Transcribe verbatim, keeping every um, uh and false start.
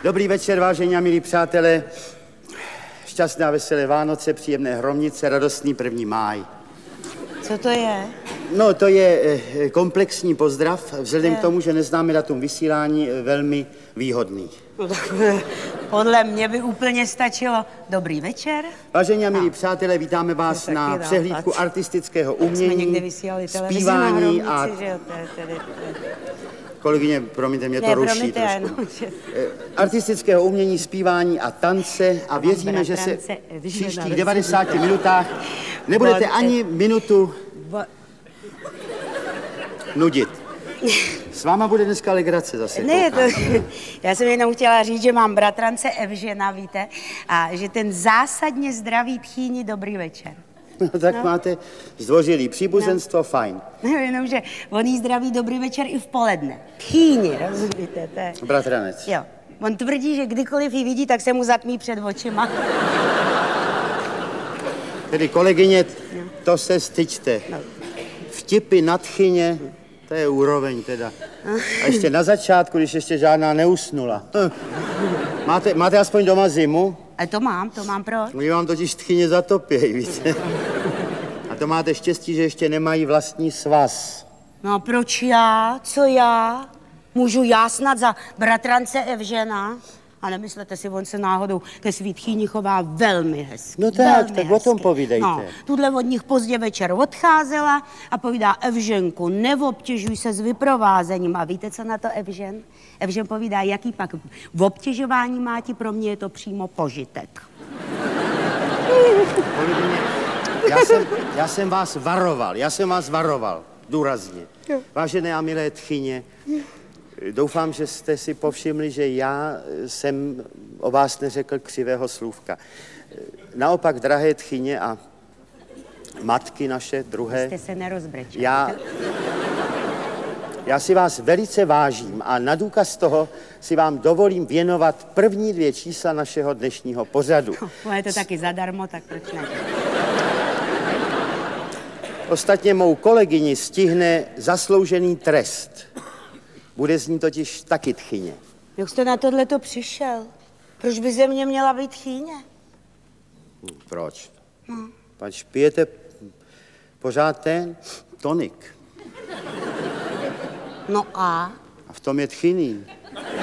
Dobrý večer, vážení a milí přátelé. Šťastné a veselé Vánoce, příjemné hromnice, radostný první máj. Co to je? No, to je komplexní pozdrav, vzhledem je. k tomu, že neznáme datum vysílání, velmi výhodný. No tak podle mě by úplně stačilo dobrý večer. Vážení a milí přátelé, vítáme vás na přehlídku nápad. artistického umění, jsme někde vysílali zpívání a... Hromnici, že jo, tedy, Kolegyně, promiňte, mě to ne, ruší promiňte, trošku. No, že... Artistického umění, zpívání a tance a věříme, že se v příštích devadesáti minutách nebudete ani minutu nudit. S váma bude dneska legrace zase. Ne, to, já jsem jenom chtěla říct, že mám bratrance Evžena, víte, a že ten zásadně zdraví tchýni dobrý večer. No tak no. Máte zdvořilý příbuzenstvo, no. Fajn. No, jenom, že on jí zdraví dobrý večer i v poledne. Tchýni, rozumíte? To je... Bratranec. Jo. On tvrdí, že kdykoliv ji vidí, tak se mu zatmí před očima. Tedy kolegyně, no. To se styďte. No. Vtipy na tchyně, to je úroveň teda. A ještě na začátku, když ještě žádná neusnula. Máte, máte aspoň doma zimu? A to mám, to mám proč? Oni vám totiž tchyně zatopějí, víte. A to máte štěstí, že ještě nemají vlastní svaz. No proč já? Co já? Můžu já snad za bratrance Evžena? A nemyslete si, on se náhodou ke svý tchýni chová velmi hezky. No tak, tak hezky. O tom povídejte. No, tuhle od nich pozdě večer odcházela a povídá: Evženku, neobtěžuj se s vyprovázením. A víte, co na to Evžen? Evžen povídá: jaký pak v obtěžování má ti, pro mě je to přímo požitek. Já jsem, já jsem vás varoval, já jsem vás varoval, důrazně. Vážené a milé tchyně, doufám, že jste si povšimli, že já jsem o vás neřekl křivého slůvka. Naopak, drahé tchyně a matky naše druhé... Jste se nerozbrečeli. Já, já si vás velice vážím a na důkaz toho si vám dovolím věnovat první dvě čísla našeho dnešního pořadu. No, je to taky zadarmo, tak proč ne? Ostatně mou kolegyni stihne zasloužený trest. Bude z ní totiž taky tchyně. Jak jste na tohleto přišel? Proč by ze mě měla být tchýně? Proč? No. Pač pijete pořád ten tonik. No a? A v tom je tchyný.